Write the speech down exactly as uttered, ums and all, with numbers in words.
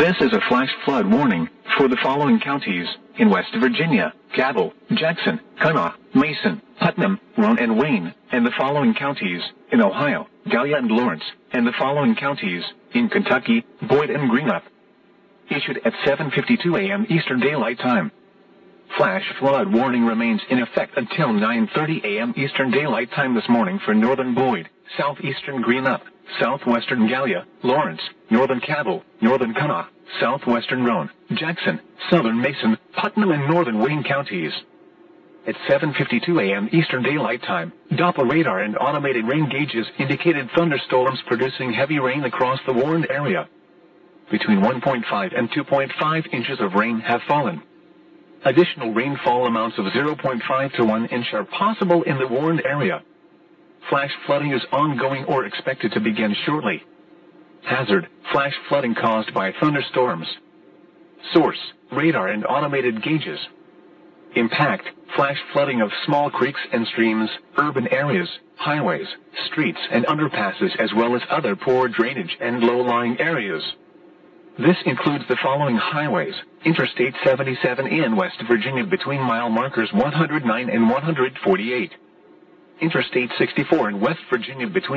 This is a flash flood warning for the following counties in West Virginia: Cabell, Jackson, Kanawha, Mason, Putnam, Roane and Wayne, and the following counties in Ohio: Gallia and Lawrence, and the following counties in Kentucky: Boyd and Greenup. Issued at seven fifty-two a m Eastern Daylight Time. Flash flood warning remains in effect until nine thirty a m Eastern Daylight Time this morning for northern Boyd, southeastern Greenup, southwestern Gallia, Lawrence, northern Cabell, northern Kanawha, southwestern Roane, Jackson, southern Mason, Putnam and northern Wayne counties. At seven fifty-two a m Eastern Daylight Time, Doppler radar and automated rain gauges indicated thunderstorms producing heavy rain across the warned area. Between one point five and two point five inches of rain have fallen. Additional rainfall amounts of zero point five to one inch are possible in the warned area. Flash flooding is ongoing or expected to begin shortly. Hazard: flash flooding caused by thunderstorms. Source: radar and automated gauges. Impact: flash flooding of small creeks and streams, urban areas, highways, streets and underpasses, as well as other poor drainage and low-lying areas. This includes the following highways: Interstate seventy-seven in West Virginia between mile markers one hundred nine and one hundred forty-eight. Interstate sixty-four in West Virginia between